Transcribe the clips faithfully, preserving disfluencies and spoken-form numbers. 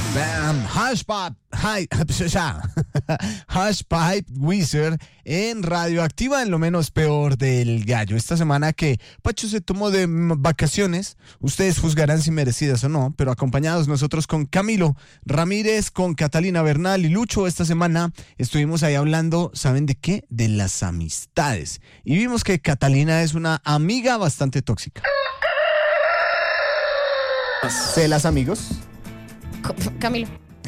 Bam, Hashpipe, hi, Hashpipe Wizard en Radioactiva, en lo menos peor del gallo. Esta semana que Pacho se tomó de vacaciones, ustedes juzgarán si merecidas o no, pero acompañados nosotros con Camilo Ramírez, con Catalina Bernal y Lucho, esta semana estuvimos ahí hablando, ¿saben de qué? De las amistades. Y vimos que Catalina es una amiga bastante tóxica. ¿Celas, amigos? Camilo.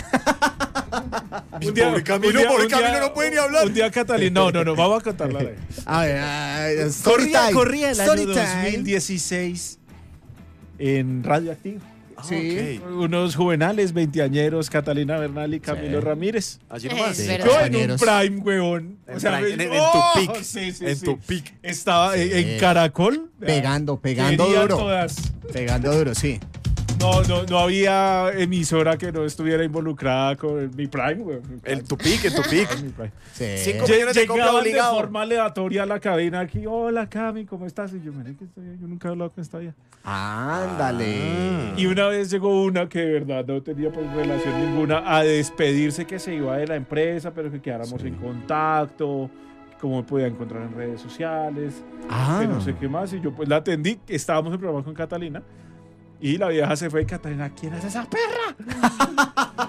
Un día, pobre Camilo, un día, pobre un día, Camilo no puede ni hablar. Un día Catalina, no, no, no, vamos a contarla. A ver, a ver, story Corría, time. corría el año Story dos time. mil dieciséis en Radioactivo. Sí. Ok. Unos juvenales, veinteañeros, Catalina Bernal y Camilo Sí. Ramírez. Allí nomás. Es Sí, verdad. Yo en un compañeros. prime, huevón. En O sea, prime, en- en ¡oh! tu pick. Sí, sí, En sí. tu pick. Estaba en, Sí. en Caracol. Pegando, pegando Quería duro. todas. Pegando duro, sí. No, no, no había emisora que no estuviera involucrada con mi prime, weón. El tu pick, el tu pick. Mi prime. Sí. Cinco Lle- millones de compra Llegaban de obligado. forma aleatoria a la cabina aquí. Hola, Cami, ¿cómo estás? Y yo, mire que estoy bien. Yo nunca he hablado con esta vieja. Ándale. Ah. Y una vez llegó una que de verdad no tenía pues, relación ninguna a despedirse que se iba de la empresa, pero que quedáramos Sí. en contacto, cómo me podía encontrar en redes sociales, Ah. que no sé qué más. Y yo pues la atendí. Estábamos en programa con Catalina. Y la vieja se fue y Catalina, ¿quién es esa perra?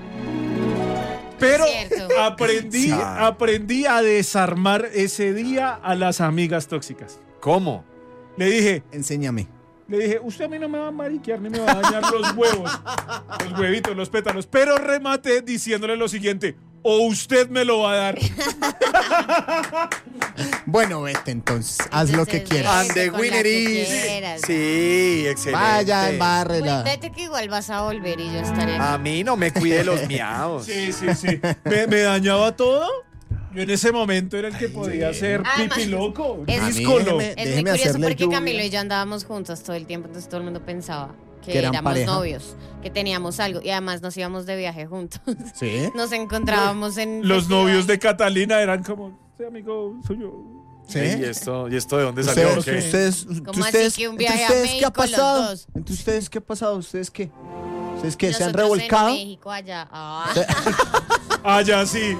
Pero Cierto. aprendí, Sí. aprendí a desarmar ese día a las amigas tóxicas. ¿Cómo? Le dije, Enséñame. le dije, usted a mí no me va a mariquear ni me va a dañar los huevos, los huevitos, los pétalos. Pero rematé diciéndole lo siguiente, o usted me lo va a dar. Bueno, vete entonces, haz lo que Entonces, quieras. And the Con la winner que is. quieras. Sí, excelente. Vaya, embárrela. Cuídate que igual vas a volver y yo estaré aquí. A mí no me cuide los miados. Sí, sí, sí. Me, me dañaba todo. Yo en ese momento era el que podía ser Además, pipi loco, es- A mí, díscolo. déjeme- Es muy déjeme curioso hacerle porque lluvia. Camilo y yo andábamos juntos todo el tiempo, entonces todo el mundo pensaba que, Que eran éramos pareja. novios, que teníamos algo y además nos íbamos de viaje juntos. Sí. Nos encontrábamos en Los festivales. novios de Catalina eran como, sí, amigo, soy yo. Sí. ¿Y esto, ¿Y esto de dónde salió? Ustedes, ¿Qué? ustedes, ¿Cómo entre así ustedes, que un entre viaje a ustedes, ¿qué ha México los pasado? dos? ¿Entre ustedes qué ha pasado? ¿Ustedes qué? ¿Ustedes qué? ¿Se han Nosotros revolcado? En México allá. Ah. Ah, ya sí.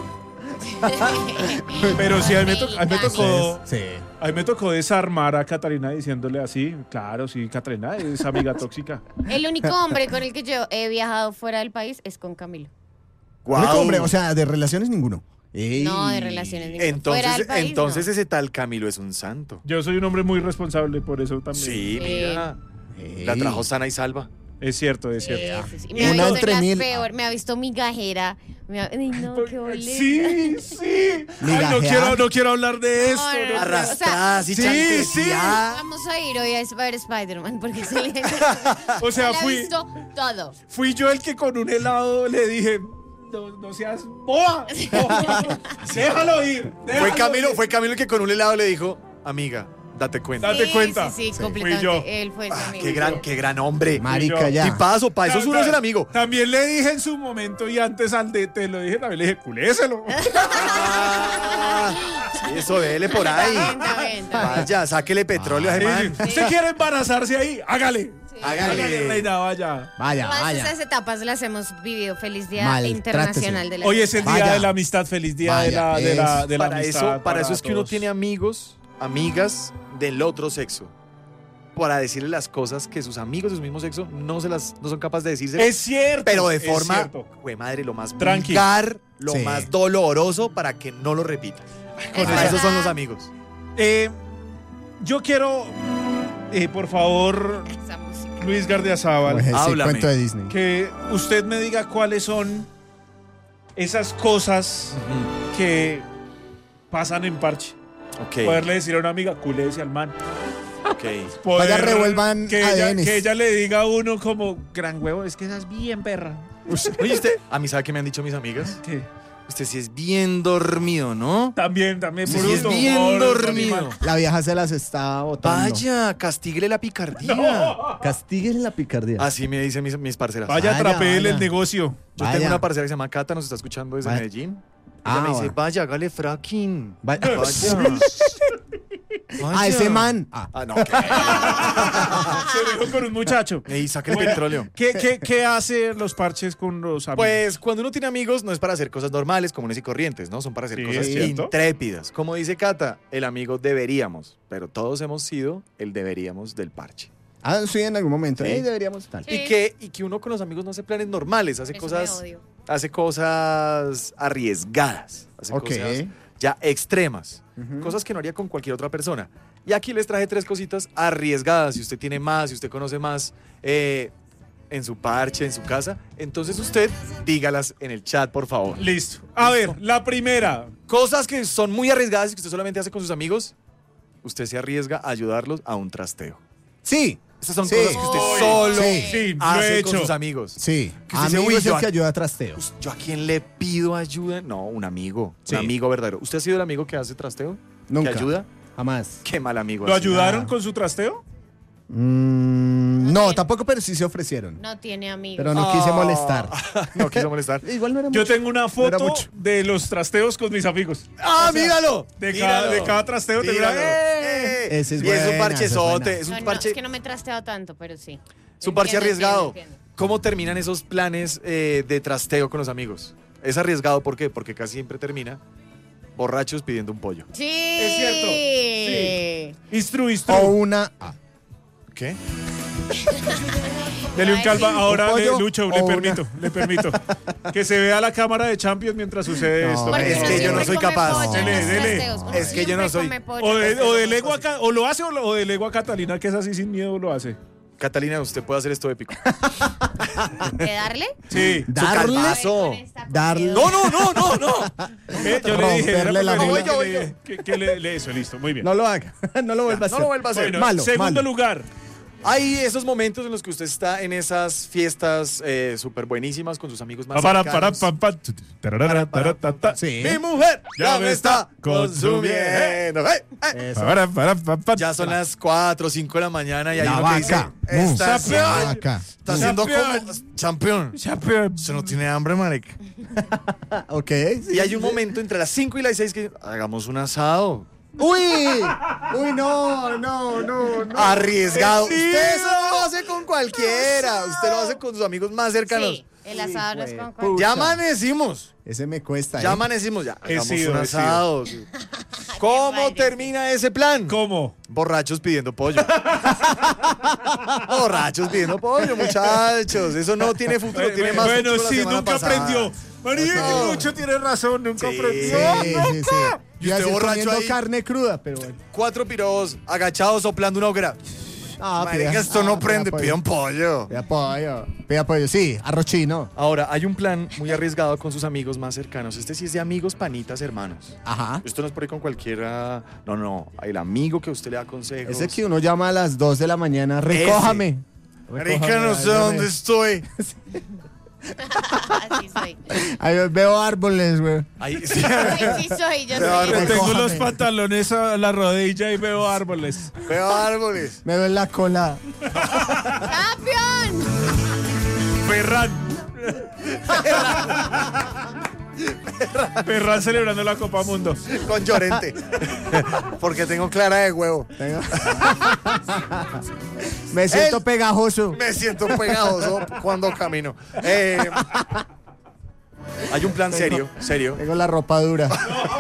Pero sí, a mí me, to- a mí me tocó, Sí. a mí me tocó desarmar a Catalina diciéndole así, claro, sí, Catalina es amiga tóxica. El único hombre con el que yo he viajado fuera del país es con Camilo. Guau. Único hombre, o sea, de relaciones ninguno. Ey. No, de relaciones ninguna. Entonces, Fuera del país, entonces no. ese tal Camilo es un santo. Yo soy un hombre muy responsable, por eso también. Sí, Sí. mira. Ey. La trajo sana y salva. Es cierto, es cierto. Sí, sí, sí. Y Me ha una visto entre en las mil. peor, me ha visto migajera. Me ha... Ay, no, qué boleta. Sí, sí. Ay, no Migajear. quiero, no quiero hablar de esto. No, no, no. no. Arrastradas y Sí, chantería. Vamos a ir hoy a ver Spider-Man porque se le, O sea, se le ha fui, visto todo. fui yo el que con un helado le dije, no, no seas boba. boba. Déjalo ir. Fue déjalo Camilo, ir". fue Camilo el que con un helado le dijo, amiga, date cuenta. Date sí, cuenta. Sí, sí, Sí. completamente. Fui yo. Él fue su Ah, amigo. qué gran, qué gran hombre. Marica, yo. ya. Y paso, para eso es uno es el amigo. También le dije en su momento y antes al de te lo dije, también le dije, culéselo. Ah, sí, eso dele por ahí. Está bien, está bien, está bien. Vaya, sáquele petróleo a ese man. ¿Usted quiere embarazarse ahí? Hágale. Hágale. reina, vaya. Vaya, Todas vaya. esas etapas las hemos vivido. Feliz Día Maltrátese. Internacional de la Hoy es el día Vaya. de la amistad. Feliz día de Vaya, la, de la, es- de la Para amistad. eso, para eso es que uno todos. tiene amigos, amigas del otro sexo. Para decirle las cosas que sus amigos de su mismo sexo no se las no son capaces de decirse. Es cierto. pero de es forma, cierto. güey, madre, lo más Tranqui. vulgar, lo Sí. más doloroso para que no lo repita. Es Para eso verdad. son los amigos. Eh, yo quiero, eh, por favor, Esa música. Luis Gardiazabal, Pues, sí, Háblame. cuento de Disney. que usted me diga cuáles son esas cosas que pasan en parche. Ok, Poderle decir a una amiga, culese al man. ok. Poder- Vaya, revuelvan que ella, A D Ns. que ella le diga a uno como, gran huevo, es que esa es bien perra. Oye, usted, a mí, ¿sabe qué me han dicho mis amigas? ¿Qué? Usted sí es bien dormido, ¿no? También, también. Sí, sí, es bruto, bien pobre dormido. animal. La vieja se las está botando. Vaya, castíguele la picardía. Castíguenle la picardía. Así me dicen mis, mis parceras. Vaya, Vaya, trapéele vaya. el negocio. Yo Vaya. tengo una parcera que se llama Cata, nos está escuchando desde Vaya. Medellín. Ella Ah, me dice, bueno. vaya, hágale fracking. Vaya. Vaya. A ese man. Ah. Ah, no, ¿qué? Se dejó con un muchacho. Ey, saque el Bueno, petróleo. ¿Qué, qué, ¿Qué hace los parches con los amigos? Pues cuando uno tiene amigos no es para hacer cosas normales, comunes y corrientes, ¿no? Son para hacer Sí, cosas es cierto. intrépidas. Como dice Cata, el amigo deberíamos, pero todos hemos sido el deberíamos del parche. Ah, sí, en algún momento. Sí. Ahí deberíamos estar. Sí. Y, que, y que uno con los amigos no hace planes normales, hace Eso cosas, me odio. hace cosas arriesgadas, hace Ok. cosas ya extremas, Ujú. cosas que no haría con cualquier otra persona. Y aquí les traje tres cositas arriesgadas. Si usted tiene más, si usted conoce más eh, en su parche, en su casa, entonces usted dígalas en el chat, por favor. Listo. A ver, la primera. Cosas que son muy arriesgadas y que usted solamente hace con sus amigos, usted se arriesga a ayudarlos a un trasteo. Sí. Estas son Sí. cosas que usted Uy, solo sí. Sí, lo hace he con hecho. sus amigos. Sí. Que usted dice, Amigo "Uy, es el yo- que ayuda a trasteo. Us- ¿Yo a quién le pido ayuda? No, un amigo. Sí. Un amigo verdadero. ¿Usted ha sido el amigo que hace trasteo? Nunca. ¿Que ayuda? Jamás. Qué mal amigo. ¿Lo así. ayudaron Ah. con su trasteo? Mm, No no, tiene- tampoco, pero sí se ofrecieron. No tiene amigos. Pero no quise Ah. molestar. No quiso molestar. Igual no era Yo mucho. tengo una era foto mucho. de los trasteos con mis amigos. ¡Ah, míralo! De cada, Míralo. de cada trasteo tengo una- Míralo. ¡Eh! Ese es y es un buena, esa es parchezote, buena. es No, un no, parche, es que no me he trasteado tanto, pero sí. es un parche Entiendo, arriesgado. entiendo, entiendo. ¿Cómo terminan esos planes eh, de trasteo con los amigos? Es arriesgado, ¿por qué? Porque casi siempre termina borrachos pidiendo un pollo. Sí. Es cierto, sí. Instru, instru. O una. ah, ¿Qué? Dele un calva. Ahora, ¿Un pollo le, Lucho, o le una? permito, le permito. Que se vea la cámara de Champions mientras sucede No, esto. Porque Es uno que yo no siempre soy come capaz. pollo en Dele, los dele. trasteos. Uno Es que yo no siempre soy- come pollo. O, de, o, de Entonces, lengua, a Ca- o lo hace o, lo- o de lengua a Catalina, que es así sin miedo, lo hace. Catalina, usted puede hacer esto épico. ¿De darle? Sí. Darle. calvazo. Con esta Darle. comida. No, no, no, no, no. Eh, yo le dije, Romperle era la preferible mula. que le- que, que le, le- eso, listo, muy bien. No lo haga. No lo vuelva a No hacer. lo vuelva a hacer. Bueno, malo, segundo malo. lugar. Hay esos momentos en los que usted está en esas fiestas eh, súper buenísimas con sus amigos más Para, para, cercanos. para, para, tararara, taratata. Sí. Mi mujer ya me está consumiendo. ¡Eh, eh! Eso. Para, para, para, para. Ya son las cuatro o cinco de la mañana y hay La uno que dice, vaca. Mu. está La haciendo, vaca. está haciendo Campeón. como... Champion. Champion. Usted no tiene hambre, marica. Ah, ok. sí, Y hay sí, un sí. momento entre las cinco y las seis que hagamos un asado. ¡Uy! ¡Uy, no! No, no, no. Arriesgado. Sí. Usted eso no lo hace con cualquiera. Usted lo hace con sus amigos más cercanos. Sí, el asado no es Hijo con de cualquiera. Ya pucha. amanecimos. Ese me cuesta. Ya ¿eh? amanecimos. Ya He hagamos sido, un he sido. asado. ¿Cómo rayos. termina ese plan? ¿Cómo? Borrachos pidiendo pollo. Borrachos pidiendo pollo, muchachos. Eso no tiene futuro, Eh, tiene eh, más bueno, futuro la sí, semana nunca pasada. aprendió. María, No. Lucho tiene razón, nunca Sí. aprendió. Sí, sí, sí. Y Yo usted así borracho comiendo ahí. carne cruda, pero bueno. Cuatro pirobos agachados soplando una hoguera. Ah, Marica, pida- esto ah, no pida prende, pollo. pidan pollo. Pida pollo. Pida pollo, sí, arroz chino. Ahora, hay un plan muy arriesgado con sus amigos más cercanos. Este sí es de amigos, panitas, hermanos. Ajá. Esto no es por ahí con cualquiera. No, no. El amigo que usted le da consejos. Ese que uno llama a las dos de la mañana, recójame. Marica, no sé ayúdame. dónde estoy. Así soy. Ahí veo árboles, güey. Ahí, sí. Ay, sí soy, yo Pero soy. Le tengo Recójame. los pantalones a la rodilla y veo árboles. Veo árboles. Me veo en la cola. ¡Campeón! Ferran. Ferran celebrando la Copa Mundo. Con Llorente. Porque tengo clara de huevo. Tengo- Me siento Él- pegajoso. Me siento pegajoso cuando camino. Eh, hay un plan serio, serio. Tengo la ropa dura.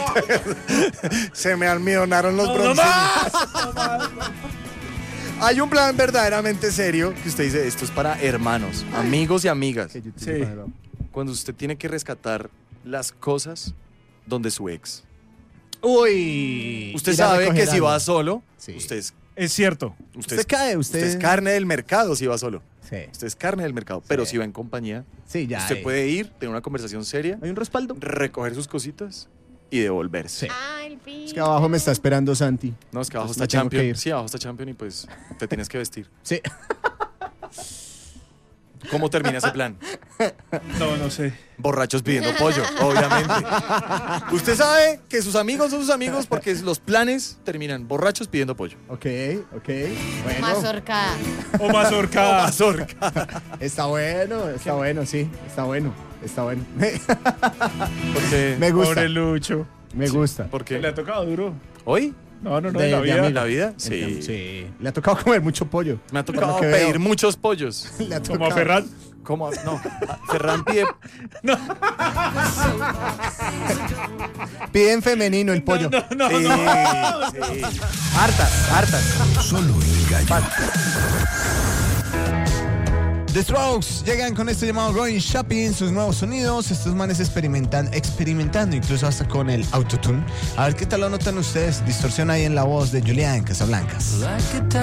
Se me almidonaron los ¡No broncines. más! Hay un plan verdaderamente serio que usted dice, esto es para hermanos, amigos y amigas. Sí. Cuando usted tiene que rescatar las cosas donde su ex. Uy. Usted Ir a sabe que recoger si algo. va solo, Sí. usted, es, Es cierto. usted, Usted es, cae, usted. usted es carne del mercado si va solo. Sí. Usted es carne del mercado, pero si va en compañía, Sí, ya. usted eh. puede ir, tener una conversación seria, ¿Hay un respaldo? recoger sus cositas y devolverse. Sí. Ah, el fin. Es que abajo me está esperando Santi. No, es que abajo Entonces está me tengo que Champion. ir. Sí, abajo está Champion y pues te tienes que vestir. Sí. ¿Cómo termina ese plan? No, no sé. Borrachos pidiendo pollo, obviamente. Usted sabe que sus amigos son sus amigos porque los planes terminan borrachos pidiendo pollo. Ok, ok. Bueno. Mazorcada. O mazorcada. Mazorca. Está bueno, está bueno, sí. Está bueno, está bueno. Porque, Me gusta, Pobre Lucho. me gusta. ¿Por Le qué? ha tocado duro. ¿Hoy? No, no, no, De- en la de vida. amigo. ¿En la vida? Sí. Sí. Sí. Le ha tocado comer mucho pollo. Me ha Por tocado lo que pedir veo. muchos pollos. Le ha Como a tocado. Ferran. ¿Cómo? No. a- Ferran pide. Pide en femenino el pollo. No, no, Sí, no. sí. Hartas, hartas. Solo el gallo. The Strokes llegan con este llamado Going Shopping, sus nuevos sonidos. Estos manes experimentan, experimentando incluso hasta con el autotune. A ver qué tal lo notan ustedes. Distorsión ahí en la voz de Julián Casablancas.